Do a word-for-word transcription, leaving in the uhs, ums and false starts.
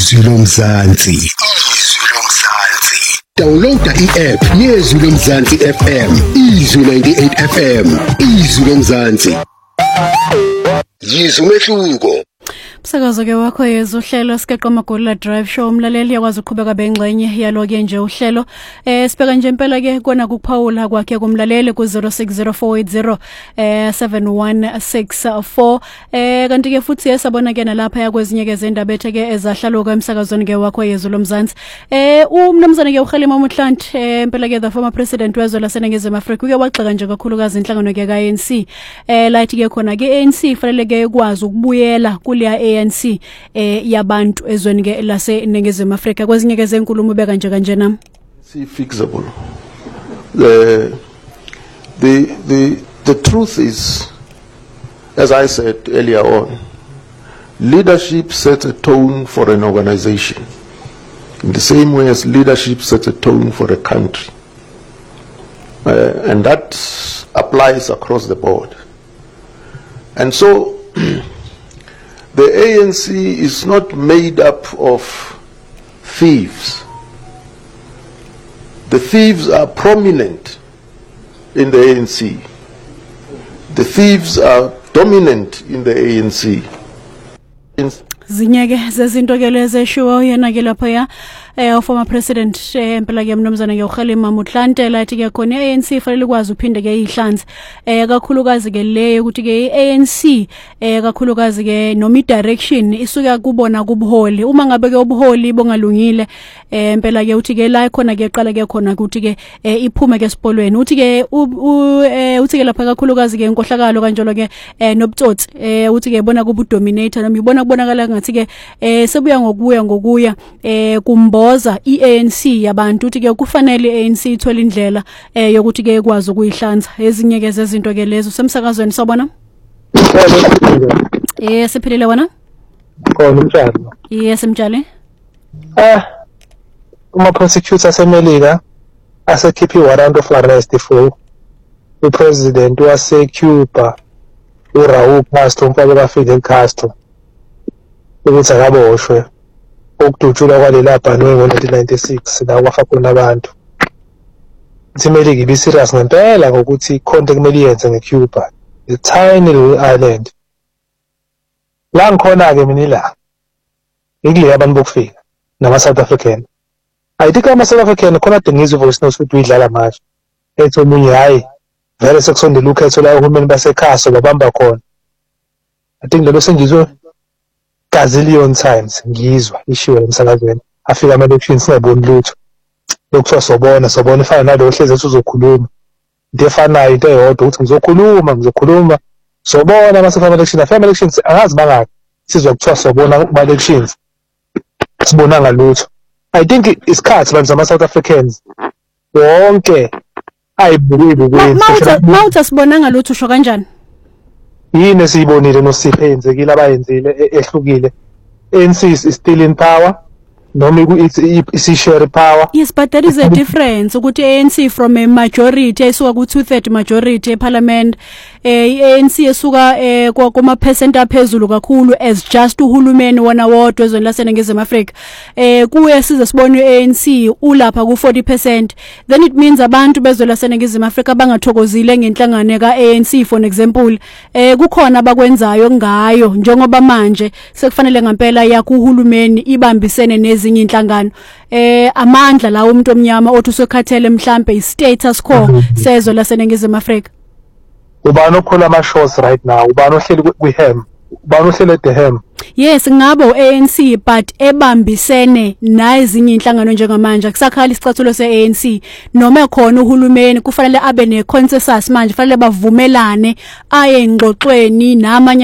Izwi lomzansi. Izwi lomzansi. Downloada i-app yezwi lomzansi F M. Izwi ninety-eight F M. Izwi lomzansi. Yizwe umehluko. Msakazo ke wakho yezwe uhlelo sikeqa amagolila drive show umlaleli yakwazi ukuqhubeka bengxenye yalo ke nje uhlelo eh sibeka nje impela ke kona kuphawula kwakhe kumlaleli ku zero six zero four eight zero seven one six four eh kanti ke futhi yesabona ke nalapha yakwezinye ke zendaba ethe ke ezahlaluka emsakazweni ke wakho yezwe lomzansi eh umnumzana ke uKhalima Motlanthe eh impela ke the former president wezwe laseNingizimu Afrika uke waxaka nje kakhulukazi inhlangano ke ka A N C eh lathi ke khona ke A N C fanele ke ikwazi ukubuyela kuleya A N C eh yabantu ezweni ke laseNingizimu Afrika kwezinye ke zenkulumo beka nje kanjena see fixable the the the the truth is, as I said earlier on, leadership sets a tone for an organization in the same way as leadership sets a tone for a country, uh, and that applies across the board. And so the A N C is not made up of thieves. The thieves are prominent in the A N C. The thieves are dominant in the A N C. In zinyeke zezinto ke lezi shuwa yena ke lapha ya eh former president empela ke mnumzana ke uKhalima Motlanthe lathi ke khona A N C fanele kwazi uphinde ke ihlanze eh kakhulukazi ke le ukuthi ke A N C eh kakhulukazi ke noma direction isuka kubona kubuholi uma ngabe ke ubuholi bongalungile eh empela ke uthi ke la khona ke qala ke khona ukuthi ke iphume ke sipolweni uthi ke uthi ke lapha kakhulukazi ke inkohlakalo kanjalo ke nobutsotsi eh uthi ke bona kubu dominator noma ibona kubonakala ngathi ke eh sebuya ngokuya ngokuya eh kumboza I A N C yabantu uthi ke kufanele I A N C ithole indlela eh yokuthi ke ikwazi ukuyihlanza ezinye ke zezinto ke lezo semsakazweni sabona eh siphilile wena khona umtshalo yes mtshali ah uma prosecutor semelika asekhiphi warrant of arrest for the president wase Cuba uRaul Castro umfake ka Fidel Castro ukuthi akaboshwe ukudutshulwa kwalela bhanwe ngo nineteen ninety-six la kwafa khona abantu imelika ibi serious ngempela ngokuthi konke kumele yenze ngeCuba a tiny little island la ngikhona ke mina la ngikule abantu bokufika nama South African I think ama South African khona dingizwe voice note ukuthi uyidlala manje ethi omunye hayi vele sekusonde lukhetho la uhulumeni baseKhaso babamba khona I think lelo sengizwe gazillion times ngizwa ishiwe emsakazweni afika ama elections singaboni lutho lokuthiwa sobona sobona ifana nalo hleze ethi uzokhuluma into efanayo into eyodwa ukuthi ngizokhuluma ngizokhuluma sobona ama South election after elections angazi bangaki sizwa kuthiwa sobona ama elections sibona ngalutho I think isikhathi bantu ama South Africans wonke ayibukile ukuthi mawuthi sibona ngalutho usho kanjani yini siyibonile noSipho enzekile abayenzile ehlukile A N C is still in power noma isi share power yes but there is a difference ukuthi A N C from a majority esuka ku two thirds majority eParliament eh A N C esuka eh kuma percent aphezulu kakhulu as just uhulumeni wona wodwa ezweni laseNingizimu Afrika eh kuye size sibone A N C ulapha ku forty percent then it means abantu bezwe laseNingizimu Afrika bangathokozile ngenhlangano ka A N C for example eh kukhona abakwenzayo ngayo njengoba manje sekufanele ngempela yakho uhulumeni ibambisene nezi ezinye inhlangano eh amandla la umuntu omnyama othi usokhathele mhlambe istatus quo sezwe laseNingizimu Afrika ubani okhola ama shows right now ubani ohleli kwihem ubani ohlele the hem yes ngabo A N C but ebambisene nayezinye inhlangano njengamanje kusakhala isicathulo se-A N C noma ekhona uhulumeni kufanele abe ne consensus manje fanele bavumelane aye engxoxweni namanye